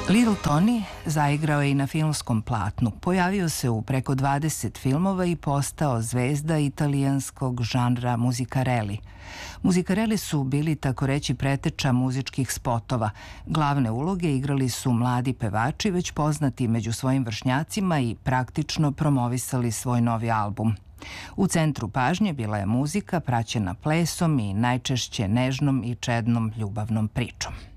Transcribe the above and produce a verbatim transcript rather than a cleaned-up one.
Little Tony zaigrao je i na filmskom platnu. Pojavio se u preko dvadeset filmova i postao zvezda italijanskog žanra muzikareli. Muzikareli su bili tako reći preteča muzičkih spotova. Glavne uloge igrali su mladi pevači, već poznati među svojim vršnjacima i praktično promovisali svoj novi album. U centru pažnje bila je muzika praćena plesom i najčešće nežnom i čednom ljubavnom pričom.